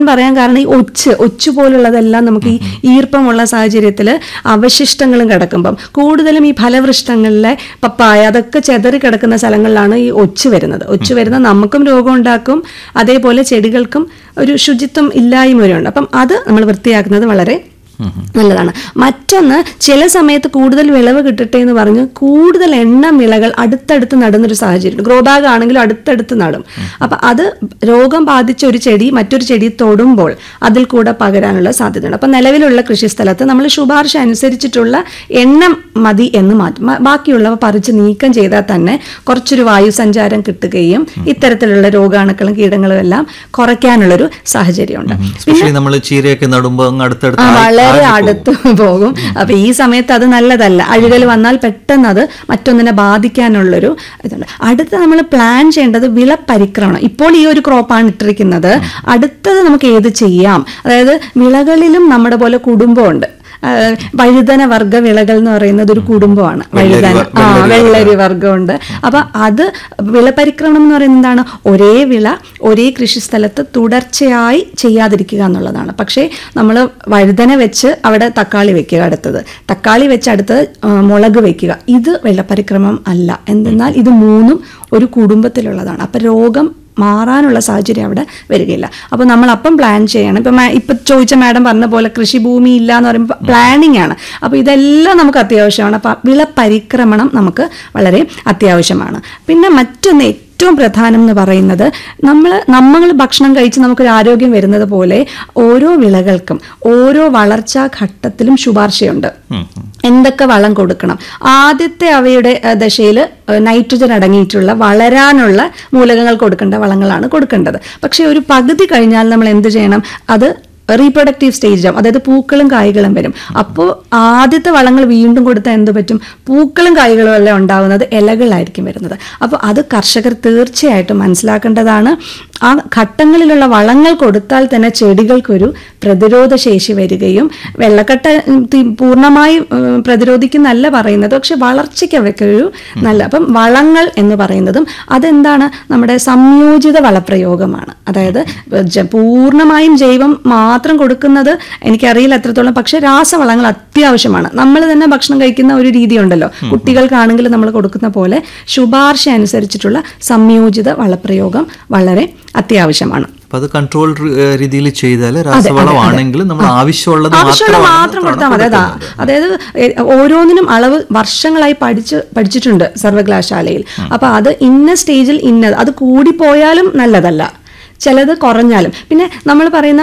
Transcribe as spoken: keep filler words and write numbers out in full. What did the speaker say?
പറയാൻ കാരണം ഈ ഒച്ച് ഒച്ചു പോലുള്ളതെല്ലാം നമുക്ക് ഈ ഈർപ്പമുള്ള സാഹചര്യത്തിൽ അവശിഷ്ടങ്ങളും കിടക്കുമ്പം കൂടുതലും ഈ ഫലവൃഷ്ടങ്ങളിലെ പപ്പായ അതൊക്കെ ചെതറി കിടക്കുന്ന സ്ഥലങ്ങളിലാണ് ഈ ഒച്ച് വരുന്നത്. ഒച്ച് വരുന്ന നമുക്കും രോഗം ഉണ്ടാക്കും, അതേപോലെ ചെടികൾക്കും ഒരു ശുചിത്വം ഇല്ലായ്മ വരുന്നുണ്ട്. അപ്പം അത് നമ്മൾ വൃത്തിയാക്കുന്നത് വളരെ നല്ലതാണ്. മറ്റൊന്ന്, ചില സമയത്ത് കൂടുതൽ വിളവ് കിട്ടട്ടെ എന്ന് പറഞ്ഞ് കൂടുതൽ എണ്ണം വിളകൾ അടുത്തടുത്ത് നടുന്നൊരു സാഹചര്യം, ഗ്രോ ബാഗ് ആണെങ്കിലും അടുത്തടുത്ത് നടും. അപ്പം അത് രോഗം ബാധിച്ച ഒരു ചെടി മറ്റൊരു ചെടി തൊടുമ്പോൾ അതിൽ കൂടെ പകരാനുള്ള സാധ്യതയുണ്ട്. അപ്പം നിലവിലുള്ള കൃഷിസ്ഥലത്ത് നമ്മൾ ശുപാർശ അനുസരിച്ചിട്ടുള്ള എണ്ണം മതി എന്ന് മാറ്റും. ബാക്കിയുള്ളവ പറിച്ച് നീക്കം ചെയ്താൽ തന്നെ കുറച്ചൊരു വായു സഞ്ചാരം കിട്ടുകയും ഇത്തരത്തിലുള്ള രോഗാണുക്കളും കീടങ്ങളും എല്ലാം കുറയ്ക്കാനുള്ളൊരു സാഹചര്യമുണ്ട്. പിന്നെ നമ്മൾ ചീരയൊക്കെ നടുമ്പോൾ വളരെ അടുത്ത് പോകും. അപ്പൊ ഈ സമയത്ത് അത് നല്ലതല്ല. അഴുകൽ വന്നാൽ പെട്ടെന്ന് അത് മറ്റൊന്നിനെ ബാധിക്കാനുള്ളൊരു ഇതുണ്ട്. അടുത്ത നമ്മൾ പ്ലാൻ ചെയ്യേണ്ടത് വിള പരിക്രമണം. ഇപ്പോൾ ഈ ഒരു ക്രോപ്പാണ് ഇട്ടിരിക്കുന്നത്, അടുത്തത് നമുക്ക് ഏത് ചെയ്യാം. അതായത് വിളകളിലും നമ്മുടെ പോലെ കുടുംബമുണ്ട്. വഴുതന വർഗ വിളകൾ എന്ന് പറയുന്നത് ഒരു കുടുംബമാണ്. വഴുതന, ആ വെള്ളരി വർഗമുണ്ട്. അപ്പൊ അത് വിളപരിക്രമണം എന്ന് പറയുന്നത് എന്താണ്? ഒരേ വിള ഒരേ കൃഷിസ്ഥലത്ത് തുടർച്ചയായി ചെയ്യാതിരിക്കുക എന്നുള്ളതാണ്. പക്ഷേ നമ്മൾ വഴുതന വെച്ച് അവിടെ തക്കാളി വെക്കുക, അടുത്തത് തക്കാളി വെച്ച് അടുത്തത് മുളക് വെക്കുക. ഇത് വെള്ളപരിക്രമം അല്ല. എന്തെന്നാൽ ഇത് മൂന്നും ഒരു കുടുംബത്തിലുള്ളതാണ്. അപ്പൊ രോഗം മാറാനുള്ള സാഹചര്യം അവിടെ വരികയില്ല. അപ്പോൾ നമ്മൾ അപ്പം പ്ലാൻ ചെയ്യണം. ഇപ്പം ഇപ്പം ചോദിച്ച മാഡം പറഞ്ഞ പോലെ കൃഷിഭൂമി ഇല്ല എന്ന് പറയുമ്പോൾ പ്ലാനിങ് ആണ്. അപ്പോൾ ഇതെല്ലാം നമുക്ക് അത്യാവശ്യമാണ്. അപ്പം വിള പരിക്രമണം നമുക്ക് വളരെ അത്യാവശ്യമാണ്. പിന്നെ മറ്റൊന്ന് ഏറ്റവും പ്രധാനം എന്ന് പറയുന്നത്, നമ്മൾ നമ്മൾ ഭക്ഷണം കഴിച്ച് നമുക്കൊരു ആരോഗ്യം വരുന്നത് പോലെ ഓരോ വിളകൾക്കും ഓരോ വളർച്ചാ ഘട്ടത്തിലും ശുപാർശയുണ്ട്. എന്തൊക്കെ വളം കൊടുക്കണം? ആദ്യത്തെ അവയുടെ ദശയിൽ നൈട്രജൻ അടങ്ങിയിട്ടുള്ള വളരാനുള്ള മൂലകങ്ങൾ കൊടുക്കേണ്ട വളങ്ങളാണ് കൊടുക്കേണ്ടത്. പക്ഷേ ഒരു പകുതി കഴിഞ്ഞാൽ നമ്മൾ എന്ത് ചെയ്യണം? അത് റീപ്രൊഡക്റ്റീവ് സ്റ്റേജാവും, അതായത് പൂക്കളും കായ്കളും വരും. അപ്പോൾ ആദ്യത്തെ വളങ്ങൾ വീണ്ടും കൊടുത്താൽ എന്ത് പറ്റും? പൂക്കളും കായ്കളും എല്ലാം ഉണ്ടാവുന്നത് ഇലകളായിരിക്കും വരുന്നത്. അപ്പോൾ അത് കർഷകർ തീർച്ചയായിട്ടും മനസ്സിലാക്കേണ്ടതാണ്. ആ ഘട്ടങ്ങളിലുള്ള വളങ്ങൾ കൊടുത്താൽ തന്നെ ചെടികൾക്കൊരു പ്രതിരോധ ശേഷി വരികയും, വെള്ളക്കെട്ട പൂർണ്ണമായി പ്രതിരോധിക്കുന്നല്ല പറയുന്നത്, പക്ഷെ വളർച്ചയ്ക്ക് അവയ്ക്കൊരു നല്ല. അപ്പം വളങ്ങൾ എന്ന് പറയുന്നതും അതെന്താണ്? നമ്മുടെ സംയോജിത വളപ്രയോഗമാണ്. അതായത് പൂർണ്ണമായും ജൈവം മാത്രം കൊടുക്കുന്നത് എനിക്കറിയില്ല എത്രത്തോളം, പക്ഷെ രാസവളങ്ങൾ അത്യാവശ്യമാണ്. നമ്മൾ തന്നെ ഭക്ഷണം കഴിക്കുന്ന ഒരു രീതി ഉണ്ടല്ലോ, കുട്ടികൾക്കാണെങ്കിൽ നമ്മൾ കൊടുക്കുന്ന പോലെ ശുപാർശ അനുസരിച്ചിട്ടുള്ള സംയോജിത വളപ്രയോഗം വളരെ അത്യാവശ്യമാണ്. അത് കൺട്രോൾ രീതിയിൽ ചെയ്താൽ രാസവളമാണെങ്കിൽ നമ്മൾ ആവശ്യമുള്ളത് മാത്രം കൊടുത്താൽ മതി. അതാ അതായത് ഓരോന്നിനും അളവ് വർഷങ്ങളായി പഠിച്ച് പഠിച്ചിട്ടുണ്ട് സർവകലാശാലയിൽ. അപ്പൊ അത് ഇന്ന സ്റ്റേജിൽ ഇന്നത്, അത് കൂടിപ്പോയാലും നല്ലതല്ല, ചിലത് കുറഞ്ഞാലും. പിന്നെ നമ്മൾ പറയുന്ന